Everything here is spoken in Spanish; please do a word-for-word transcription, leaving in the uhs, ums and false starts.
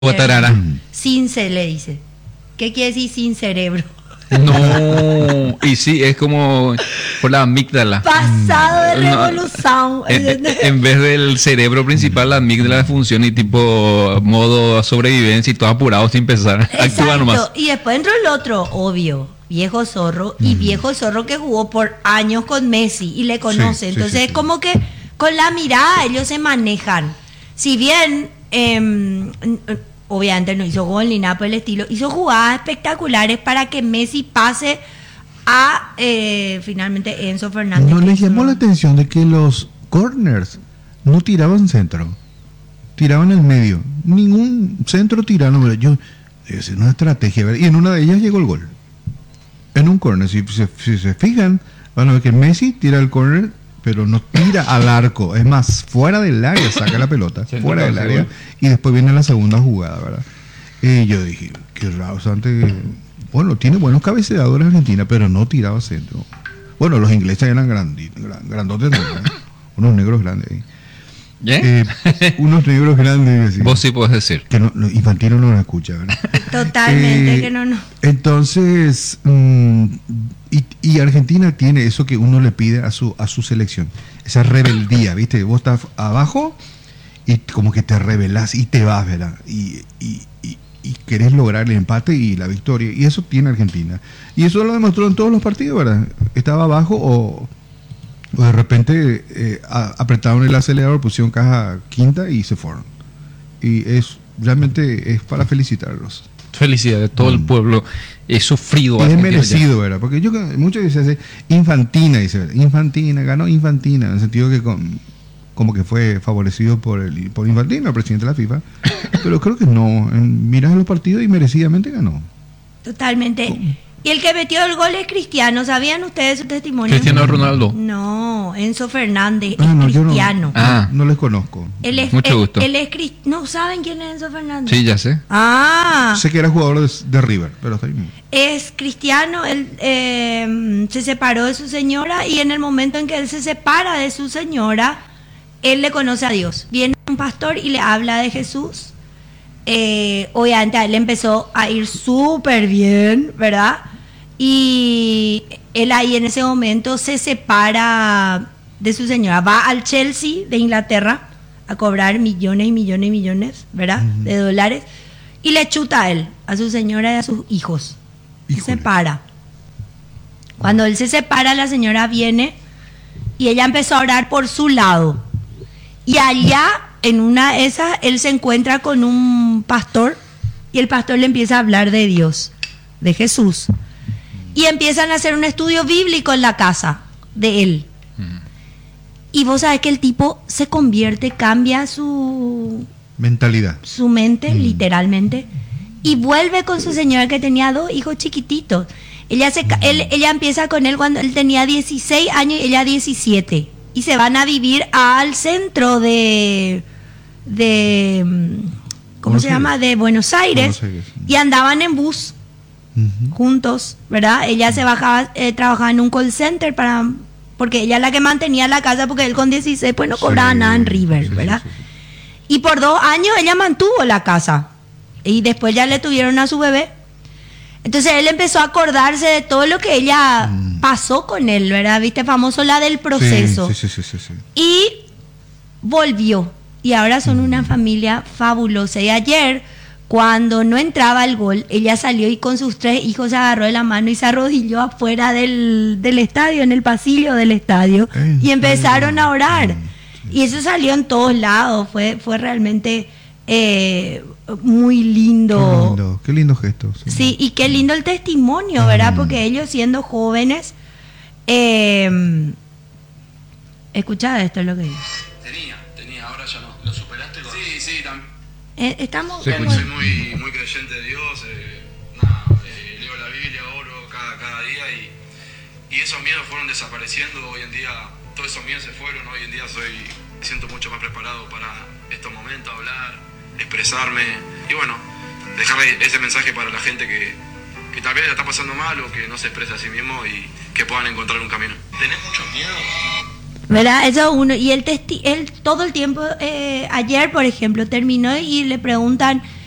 Guatarara. Sin se le dice. ¿Qué quiere decir sin cerebro? No, y sí, es como por la amígdala. Pasado de revolución. No, en, en vez del cerebro principal, la amígdala funciona y tipo modo sobrevivencia y todo apurado sin pensar. Actúa nomás. Y después entró el otro, obvio, viejo zorro. Y viejo zorro que jugó por años con Messi y le conoce. Sí, sí, Entonces sí, sí. es como que con la mirada ellos se manejan. Si bien... Eh, obviamente no hizo gol ni nada por el estilo, hizo jugadas espectaculares para que Messi pase a eh, finalmente Enzo Fernández. No les llamó la atención de que los corners no tiraban centro, tiraban el medio, ningún centro tiraron. ¿Verdad? Yo, es una estrategia, ¿verdad? Y en una de ellas llegó el gol, en un corner. Si, si, si se fijan, van a ver que Messi tira el corner, pero no tira al arco, es más, fuera del área saca la pelota, Sí, fuera del sí, área, sí. y después viene la segunda jugada, ¿verdad? Y yo dije, qué raro, o sea, antes, bueno, tiene buenos cabeceadores Argentina, pero no tiraba centro. Bueno, los ingleses eran granditos, gran- grandotes, ¿no? Unos negros grandes ahí. ¿Eh? Eh, unos negros grandes. Sí. Vos sí podés decir. Que no, no, Infantino no lo escucha, ¿verdad? Totalmente Eh, que no, no. Entonces, mm, y, y Argentina tiene eso que uno le pide a su a su selección, esa rebeldía, ¿viste? Vos estás abajo y como que te rebelás y te vas, ¿verdad? Y, y, y, y querés lograr el empate y la victoria, y eso tiene Argentina. Y eso lo demostró en todos los partidos, ¿verdad? Estaba abajo o, o de repente eh, a- apretaron el acelerador, pusieron caja quinta y se fueron. Y es realmente es para felicitarlos. Felicidades a todo el pueblo. He sufrido. Y es argentino merecido, ¿verdad? Porque yo muchos dicen Infantina, dice, ¿verdad? Infantina, ganó Infantina, en el sentido que con, como que fue favorecido por el por Infantino, el presidente de la FIFA. Pero creo que no. En- Miras los partidos y merecidamente ganó. Totalmente. Y el que metió el gol es Cristiano. ¿Sabían ustedes su ya. testimonio? Cristiano Ronaldo. No, Enzo Fernández Ah, es no, yo no- cristiano. Ah. No les conozco. Él es, Mucho él- gusto. él es cris- ¿No saben quién es Enzo Fernández? Sí, ya sé. Ah, Sé que era jugador de, de River, pero está bien. es cristiano. Él eh, se separó de su señora y en el momento en que él se separa de su señora, él le conoce a Dios. Viene un pastor y le habla de Jesús. Eh, obviamente a él le empezó a ir súper bien, ¿verdad? Y él ahí en ese momento se separa de su señora. Va al Chelsea de Inglaterra a cobrar millones y millones y millones, ¿verdad? Ujú. De dólares. Y le chuta a él, a su señora y a sus hijos. Se Híjole. separa. Cuando él se separa, la señora viene y ella empezó a orar por su lado. Y allá, en una de esas, él se encuentra con un pastor y el pastor le empieza a hablar de Dios, de Jesús. Y empiezan a hacer un estudio bíblico en la casa de él. Y vos sabés que el tipo se convierte, cambia su, Mentalidad. su mente, Mm. literalmente, y vuelve con su señora que tenía dos hijos chiquititos. Ella, se, ca- él, ella empieza con él cuando él tenía dieciséis años y ella diecisiete. Y se van a vivir al centro de... de mm, ¿Cómo Buenos se llama? Aires. De Buenos Aires. Buenos Aires. Y andaban en bus Ujú. juntos, ¿verdad? Ella se bajaba, eh, trabajaba en un call center para... Porque ella es la que mantenía la casa porque él con dieciséis pues no cobraba Sí, nada en River, sí, sí, ¿verdad? sí, sí. Y por dos años ella mantuvo la casa. Y después ya le tuvieron a su bebé. Entonces él empezó a acordarse de todo lo que ella Mm. pasó con él, ¿verdad? Viste, famoso la del proceso. Sí, sí, sí, sí, sí. Y volvió. Y ahora son una familia fabulosa. Y ayer, cuando no entraba el gol, ella salió y con sus tres hijos se agarró de la mano y se arrodilló afuera del, del estadio, en el pasillo del estadio. ¿En Y empezaron serio? a orar. Mm, Y eso salió en todos lados. Fue, fue realmente eh, muy lindo. Qué lindo, qué lindo gesto. Sí. Sí, y qué lindo el testimonio, ¿verdad? Mm. Porque ellos siendo jóvenes, eh, escuchá esto es lo que digo. Tenía, tenía, ahora ya no. ¿Lo superaste? Con... Sí, sí, también. Eh, estamos... Sí, Soy escucha. muy, muy creyente de Dios. Eh, nada, eh, leo la Biblia, oro cada, cada día y, y esos miedos fueron desapareciendo. Hoy en día, todos esos miedos se fueron. Hoy en día soy, me siento mucho más preparado para estos momentos, hablar, expresarme y bueno, dejar ese mensaje para la gente que, que tal vez la está pasando mal o que no se expresa a sí mismo y que puedan encontrar un camino. ¿Tenés mucho miedo? ¿Verdad? Eso uno. Y él, testi él todo el tiempo, eh, ayer por ejemplo, terminó y le preguntan,